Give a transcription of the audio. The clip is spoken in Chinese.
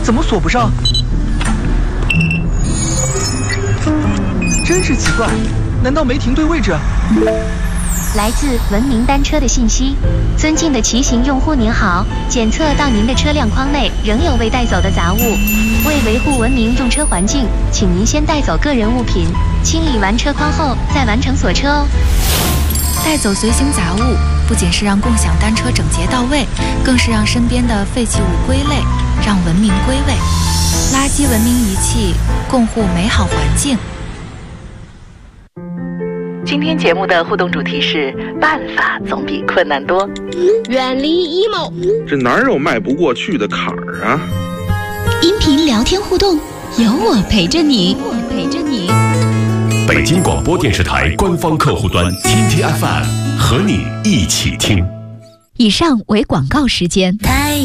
怎么锁不上？真是奇怪，难道没停对位置？ 来自文明单车的信息：尊敬的骑行用户您好，检测到您的车辆框内仍有未带走的杂物，为维护文明用车环境，请您先带走个人物品，清理完车框后再完成锁车哦。 带走随行杂物，不仅是让共享单车整洁到位，更是让身边的废弃物归类，让文明归位。垃圾文明遗弃，共护美好环境。 今天节目的互动主题是：办法总比困难多。 远离 emo， 这哪有迈不过去的坎儿啊？ 音频聊天互动，有我陪着你。 北京广播电视台官方客户端天天 FM 和你一起听。 以上为广告时间。